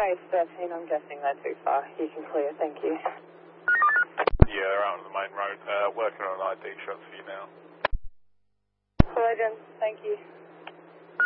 513, I'm guessing they're too far. You can clear, thank you. Yeah, they're out on the main road. Working on ID shots for you now. Legend, thank you.